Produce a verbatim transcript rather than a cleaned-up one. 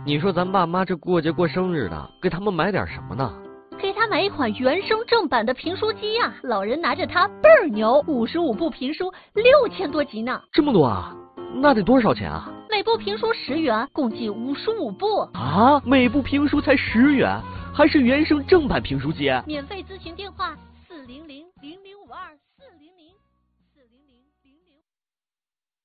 你说咱爸妈这过节过生日的，给他们买点什么呢？ 给他买一款原声正版的评书机呀、啊，老人拿着它倍儿牛，五十五部评书，六千多集呢。 这么多啊？那得多少钱啊？ 每部评书十元，共计五十五部。 啊，每部评书才十元，还是原声正版评书机？ 免费咨询。